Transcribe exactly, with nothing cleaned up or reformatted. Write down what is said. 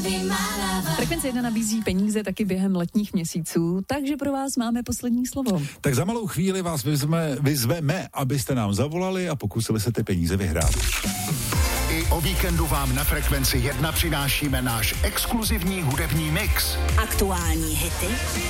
Frekvence jedna nabízí peníze taky během letních měsíců, takže pro vás máme poslední slovo. Tak za malou chvíli vás vyzveme, vyzveme, abyste nám zavolali a pokusili se ty peníze vyhrát. I o víkendu vám na Frekvenci jedna přinášíme náš exkluzivní hudební mix. Aktuální hity